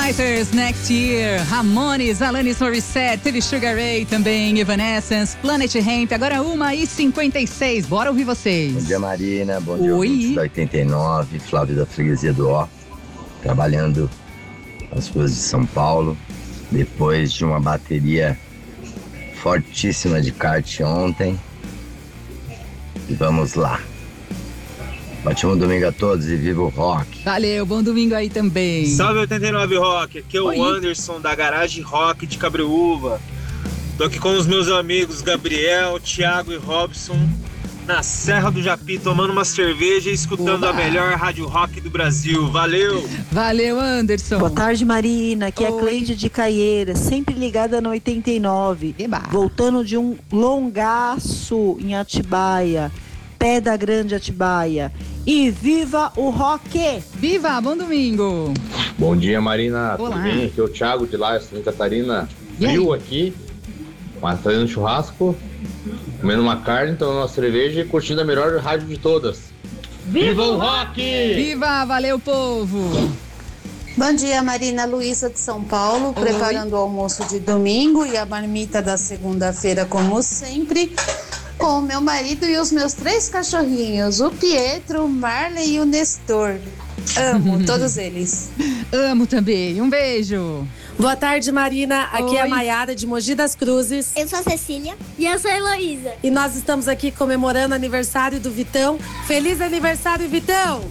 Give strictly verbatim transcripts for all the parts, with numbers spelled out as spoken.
Fighters, Next Year, Ramones, Alanis Morissette, teve Sugar Ray também, Evanescence, Planet Hemp, agora uma e cinquenta e seis, bora ouvir vocês. Bom dia, Marina, bom dia, ouvintes da oitenta e nove, Flávio da Freguesia do Ó, trabalhando nas ruas de São Paulo, depois de uma bateria fortíssima de kart ontem. E vamos lá. Ótimo domingo a todos e viva o rock. Valeu, bom domingo aí também. Salve oitenta e nove Rock, aqui é o Oi. Anderson da Garagem Rock de Cabreúva. Tô aqui com os meus amigos Gabriel, Thiago e Robson na Serra do Japi, tomando uma cerveja e escutando Oba. a melhor rádio rock do Brasil. Valeu! Valeu, Anderson. Boa tarde, Marina. Aqui é Oi. a Cleide de Caieira, sempre ligada no oitenta e nove. Eba. Voltando de um longaço em Atibaia, pé da Grande Atibaia. E viva o rock! Viva, bom domingo. Bom dia, Marina. Olá. Tudo bem? Aqui é o Thiago de lá, Santa Catarina. E aí? Frio aqui, mas fazendo churrasco, comendo uma carne, tomando uma cerveja e curtindo a melhor rádio de todas. Viva o rock! Viva, valeu, povo. Bom dia, Marina. Luísa de São Paulo, Oi. preparando o almoço de domingo e a marmita da segunda-feira, como sempre, com o meu marido e os meus três cachorrinhos, o Pietro, o Marley e o Nestor. Amo todos eles. Amo também, um beijo. Boa tarde, Marina. Aqui é a Oi. Maiara de Mogi das Cruzes. Eu sou a Cecília. E eu sou a Heloísa. E nós estamos aqui comemorando o aniversário do Vitão. Feliz aniversário, Vitão!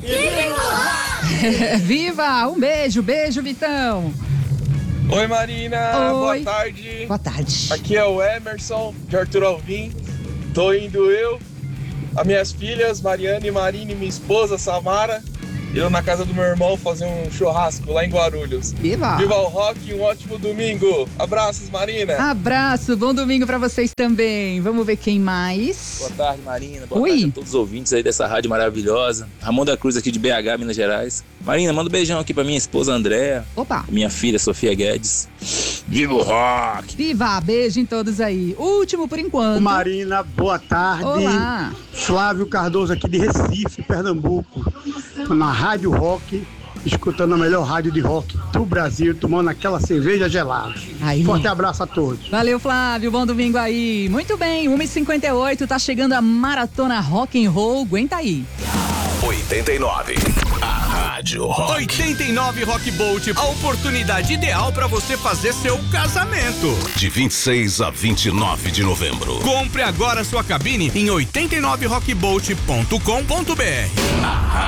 Viva, um beijo, beijo, Vitão. Oi, Marina. Oi. Boa tarde. Boa tarde. Aqui é o Emerson de Arthur Alvim. Tô indo eu, as minhas filhas, Mariana e Marina, e minha esposa, Samara, eu na casa do meu irmão fazer um churrasco lá em Guarulhos. Viva. Viva o rock e um ótimo domingo. Abraços, Marina. Abraço, bom domingo pra vocês também. Vamos ver quem mais. Boa tarde, Marina. Boa Oi. tarde a todos os ouvintes aí dessa rádio maravilhosa. Ramon da Cruz aqui de B H, Minas Gerais. Marina, manda um beijão aqui pra minha esposa Andréa, Opa. minha filha Sofia Guedes. Viva o rock! Viva, beijo em todos aí. Último por enquanto. Marina, boa tarde. Olá. Flávio Cardoso aqui de Recife, Pernambuco, na Rádio Rock, escutando a melhor rádio de rock do Brasil, tomando aquela cerveja gelada. Aí. Forte abraço a todos. Valeu, Flávio, bom domingo aí. Muito bem, uma e cinquenta e oito, tá chegando a Maratona Rock and Roll, aguenta aí. oitenta e nove. A Rádio Rock. oitenta e nove Rock Bolt, a oportunidade ideal para você fazer seu casamento. De vinte e seis a vinte e nove de novembro. Compre agora sua cabine em oitenta e nove rock bolt ponto com ponto b r. A